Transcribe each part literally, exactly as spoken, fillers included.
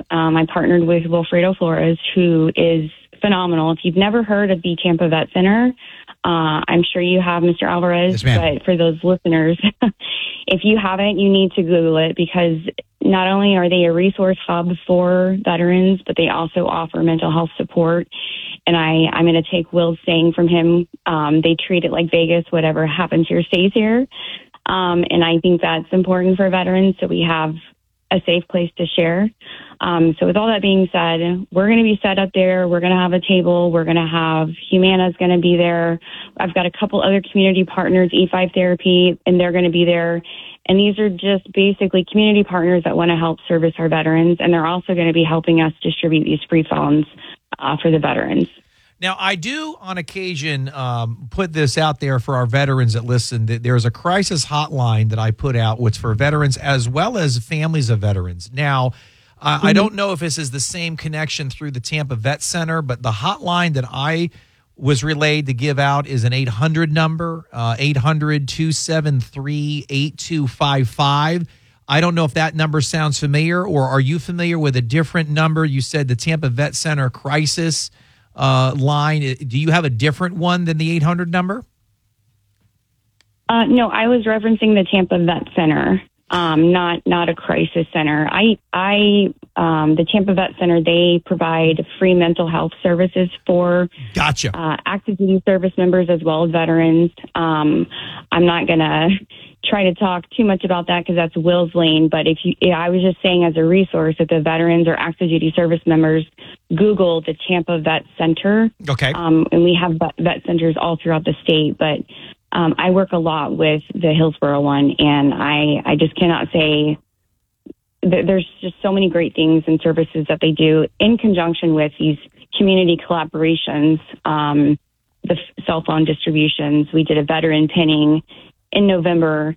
um, I partnered with Wilfredo Flores, who is phenomenal. If you've never heard of the Tampa Vet Center, uh, I'm sure you have, Mister Alvarez. Yes, but for those listeners, if you haven't, you need to Google it, because not only are they a resource hub for veterans, but they also offer mental health support. And I, I'm going to take Will's saying from him, um, they treat it like Vegas. Whatever happens here stays here. Um, and I think that's important for veterans, so we have a safe place to share. Um, so with all that being said, we're going to be set up there. We're going to have a table. We're going to have Humana's going to be there. I've got a couple other community partners, E five Therapy, and they're going to be there. And these are just basically community partners that want to help service our veterans. And they're also going to be helping us distribute these free phones uh, for the veterans. Now, I do on occasion um, put this out there for our veterans that listen. That there's a crisis hotline that I put out, which for veterans as well as families of veterans. Now, uh, mm-hmm. I don't know if this is the same connection through the Tampa Vet Center, but the hotline that I was relayed to give out is an eight hundred number, uh, eight hundred, two seven three, eight two five five. I don't know if that number sounds familiar, or are you familiar with a different number? You said the Tampa Vet Center crisis Uh, line. Do you have a different one than the eight hundred number? Uh, no, I was referencing the Tampa Vet Center, um, not not a crisis center. I, I, um, the Tampa Vet Center, they provide free mental health services for gotcha uh, active duty service members as well as veterans. Um, I'm not gonna try to talk too much about that because that's Will's lane. But if you, I was just saying as a resource, if the veterans or active duty service members Google the Tampa Vet Center. Okay. Um, and we have vet centers all throughout the state, but um, I work a lot with the Hillsborough one, and I, I just cannot say th- there's just so many great things and services that they do in conjunction with these community collaborations, um, the f- cell phone distributions. We did a veteran pinning in November.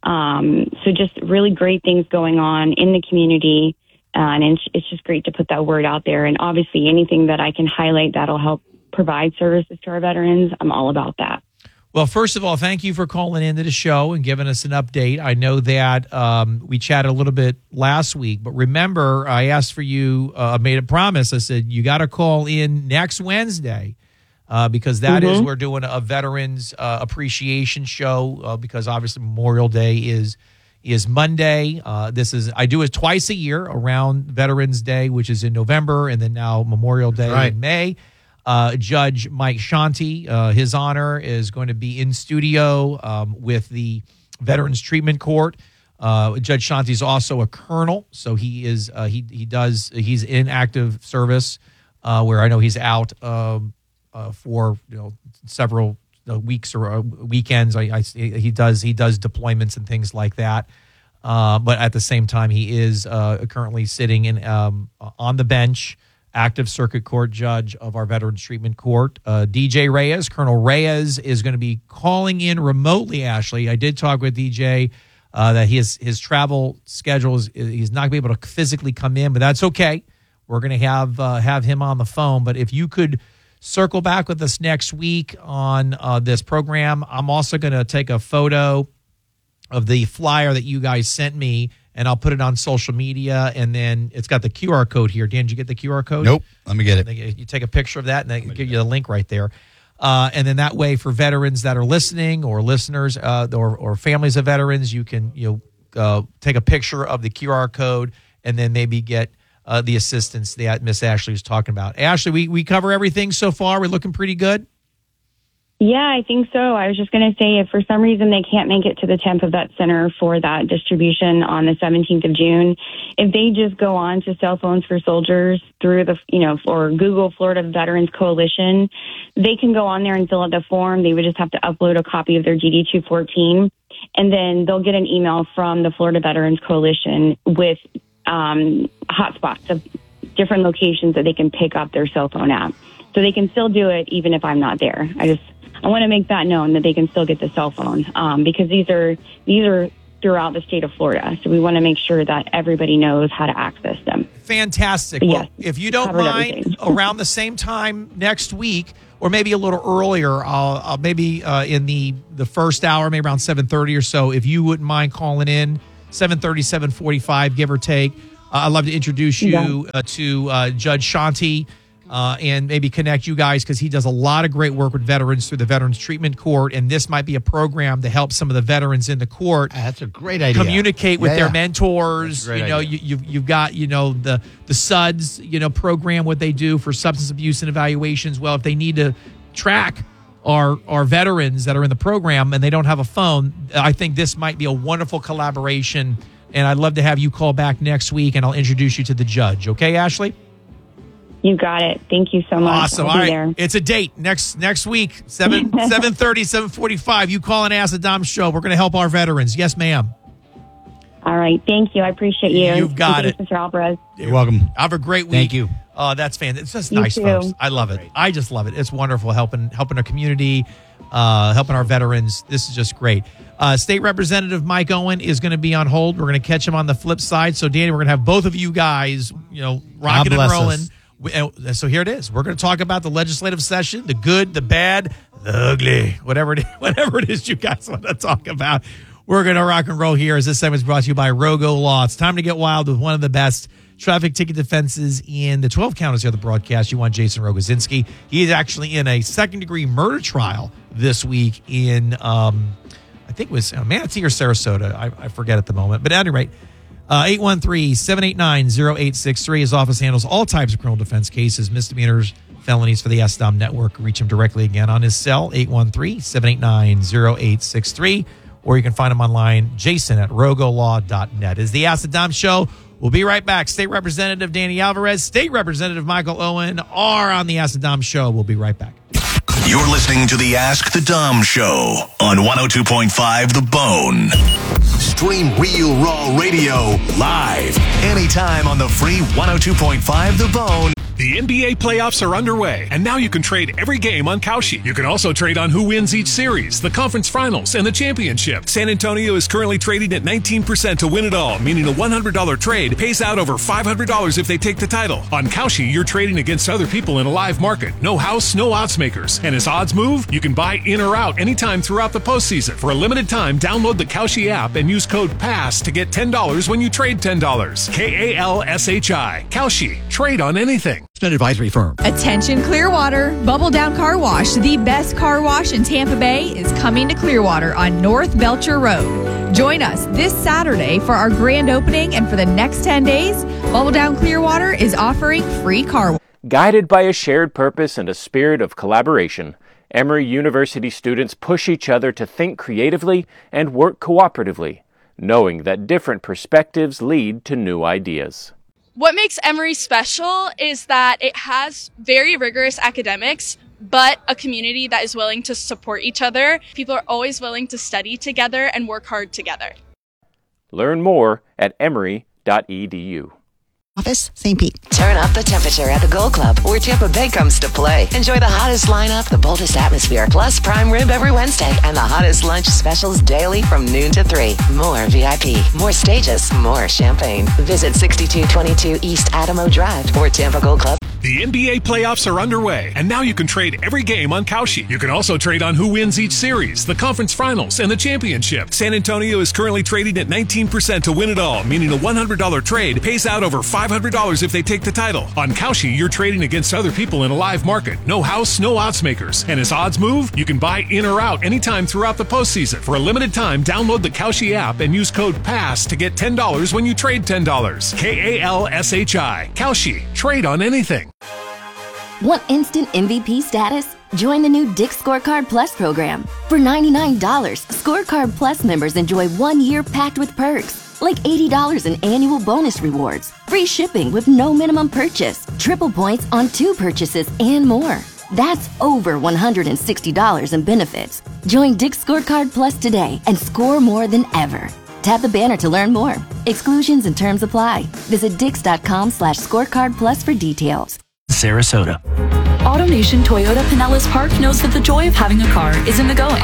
Um, so just really great things going on in the community. Uh, and it's, it's just great to put that word out there. And obviously anything that I can highlight that'll help provide services to our veterans, I'm all about that. Well, first of all, thank you for calling into the show and giving us an update. I know that um, we chatted a little bit last week, but remember, I asked for you, I uh, made a promise. I said, you got to call in next Wednesday uh, because that mm-hmm. is, we're doing a Veterans uh, Appreciation Show uh, because obviously Memorial Day is is Monday. Uh, this is, I do it twice a year around Veterans Day, which is in November, and then now Memorial Day right. in May. Uh, Judge Mike Shanti, uh, his honor, is going to be in studio um, with the Veterans Treatment Court. Uh, Judge Shanti is also a colonel, so he is uh, he he does he's in active service, uh, where I know he's out um, uh, for you know several uh, weeks or uh, weekends. I, I he does he does deployments and things like that. Uh, but at the same time, he is uh, currently sitting in um, on the bench. Active circuit court judge of our Veterans Treatment Court. Uh, D J Reyes, Colonel Reyes, is going to be calling in remotely, Ashley. I did talk with D J uh, that his, his travel schedule is, he's not going to be able to physically come in, but that's okay. We're going to have uh, have him on the phone. But if you could circle back with us next week on uh, this program, I'm also going to take a photo of the flyer that you guys sent me, and I'll put it on social media, and then it's got the Q R code here. Dan, did you get the Q R code? Nope. Let me get it. You take a picture of that, and they give you the link right there. Uh, and then that way, for veterans that are listening, or listeners, uh, or, or families of veterans, you can you know uh, take a picture of the Q R code, and then maybe get uh, the assistance that Miss Ashley was talking about. Ashley, we we cover everything so far. We're looking pretty good. Yeah, I think so. I was just going to say, if for some reason they can't make it to the Tampa Vet Center for that distribution on the seventeenth of June, if they just go on to Cell Phones for Soldiers through the, you know, or Google Florida Veterans Coalition, they can go on there and fill out the form. They would just have to upload a copy of their D D two fourteen, and then they'll get an email from the Florida Veterans Coalition with um, hotspots of different locations that they can pick up their cell phone app. So they can still do it even if I'm not there. I just I want to make that known that they can still get the cell phone um, because these are these are throughout the state of Florida. So we want to make sure that everybody knows how to access them. Fantastic. But well, yes, if you don't mind, around the same time next week, or maybe a little earlier, I'll, I'll maybe uh, in the, the first hour, maybe around seven thirty or so, if you wouldn't mind calling in, seven thirty, seven forty-five, give or take. Uh, I'd love to introduce you uh, to uh, Judge Shanti uh, and maybe connect you guys because he does a lot of great work with veterans through the Veterans Treatment Court, and this might be a program to help some of the veterans in the court. That's a great idea. Communicate with yeah, their yeah. mentors. You know, idea. you, you've you've got you know the the S U Ds you know program, what they do for substance abuse and evaluations. Well, if they need to track our our veterans that are in the program and they don't have a phone, I think this might be a wonderful collaboration. And I'd love to have you call back next week, and I'll introduce you to the judge. Okay, Ashley? You got it. Thank you so much. Awesome. I'll All be right. there. It's a date next next week, seven seven thirty, seven forty five. You call and ask the Dom Show. We're going to help our veterans. Yes, ma'am. All right. Thank you. I appreciate you. You've got Thank you, it. Mister Alvarez. You're welcome. Have a great week. Thank you. Oh, that's fantastic. It's just You nice, too. folks. I love it. I just love it. It's wonderful helping helping our community, uh, helping our veterans. This is just great. Uh, State Representative Mike Owen is going to be on hold. We're going to catch him on the flip side. So, Danny, we're going to have both of you guys, you know, rocking and bless rolling. us. We- and so here it is. We're going to talk about the legislative session, the good, the bad, the ugly, whatever it is, whatever it is you guys want to talk about. We're going to rock and roll here as this segment is brought to you by Rogo Law. It's time to get wild with one of the best traffic ticket defenses in the twelve counties of the broadcast. You want Jason Rogozinski. He is actually in a second-degree murder trial this week in, um, I think it was uh, Manatee or Sarasota. I, I forget at the moment. But at any rate, uh, eight one three, seven eight nine, zero eight six three. His office handles all types of criminal defense cases, misdemeanors, felonies for the S D O M network. Reach him directly again on his cell, eight one three, seven eight nine, zero eight six three. Or you can find him online, Jason at rogolaw dot net. Is the Ask the Dom Show. We'll be right back. State Representative Danny Alvarez, State Representative Michael Owen are on the Ask the Dom Show. We'll be right back. You're listening to the Ask the Dom Show on one oh two point five The Bone. Stream Real Raw Radio live anytime on the free one oh two point five The Bone. The N B A playoffs are underway, and now you can trade every game on Kalshi. You can also trade on who wins each series, the conference finals, and the championship. San Antonio is currently trading at nineteen percent to win it all, meaning a one hundred dollars trade pays out over five hundred dollars if they take the title. On Kalshi, you're trading against other people in a live market. No house, no odds makers. And as odds move, you can buy in or out anytime throughout the postseason. For a limited time, download the Kalshi app and use code PASS to get ten dollars when you trade ten dollars. K A L S H I. Kalshi. Trade on anything. An advisory firm. Attention Clearwater, Bubble Down Car Wash, the best car wash in Tampa Bay, is coming to Clearwater on North Belcher Road. Join us this Saturday for our grand opening, and for the next ten days, Bubble Down Clearwater is offering free car wash. Guided by a shared purpose and a spirit of collaboration, Emory University students push each other to think creatively and work cooperatively, knowing that different perspectives lead to new ideas. What makes Emory special is that it has very rigorous academics, but a community that is willing to support each other. People are always willing to study together and work hard together. Learn more at emory dot e d u. Office, Saint Pete. Turn up the temperature at the Gold Club, where Tampa Bay comes to play. Enjoy the hottest lineup, the boldest atmosphere, plus prime rib every Wednesday, and the hottest lunch specials daily from noon to three. More V I P, more stages, more champagne. Visit sixty-two twenty-two East Adamo Drive or Tampa Gold Club. The N B A playoffs are underway, and now you can trade every game on Kalshi. You can also trade on who wins each series, the conference finals, and the championship. San Antonio is currently trading at nineteen percent to win it all, meaning a one hundred dollars trade pays out over five hundred dollars if they take the title. On Kalshi, you're trading against other people in a live market. No house, no odds makers. And as odds move, you can buy in or out anytime throughout the postseason. For a limited time, download the Kalshi app and use code PASS to get ten dollars when you trade ten dollars. K A L S H I. Kalshi. Trade on anything. Want instant M V P status? Join the new Dick's Scorecard Plus program. For ninety-nine dollars, Scorecard Plus members enjoy one year packed with perks, like eighty dollars in annual bonus rewards, free shipping with no minimum purchase, triple points on two purchases, and more. That's over one hundred sixty dollars in benefits. Join Dick's Scorecard Plus today and score more than ever. Tap the banner to learn more. Exclusions and terms apply. Visit dix.com slash scorecard plus for details. Sarasota. AutoNation Toyota Pinellas Park knows that the joy of having a car is in the going.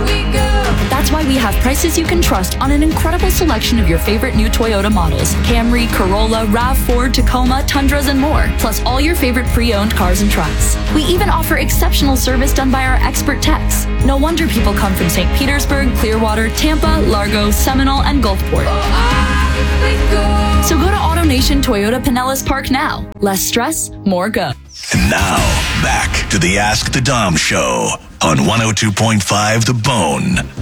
That's why we have prices you can trust on an incredible selection of your favorite new Toyota models. Camry, Corolla, RAV four, Tacoma, Tundras, and more. Plus all your favorite pre-owned cars and trucks. We even offer exceptional service done by our expert techs. No wonder people come from Saint Petersburg, Clearwater, Tampa, Largo, Seminole, and Gulfport. So go to AutoNation Toyota Pinellas Park now. Less stress, more go. And now, back to the Ask the Dom Show on one oh two point five The Bone.